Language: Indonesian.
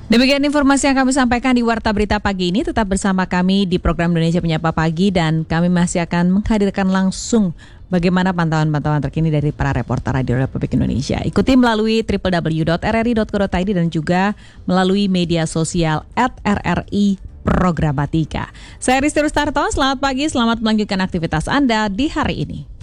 Demikian informasi yang kami sampaikan di Warta Berita pagi ini. Tetap bersama kami di program Indonesia Menyapa Pagi dan kami masih akan menghadirkan langsung bagaimana pantauan-pantauan terkini dari para reporter Radio Republik Indonesia. Ikuti melalui www.rri.co.id dan juga melalui media sosial @RRI Programatika. Saya Risti Rustarto, selamat pagi, selamat melanjutkan aktivitas Anda di hari ini.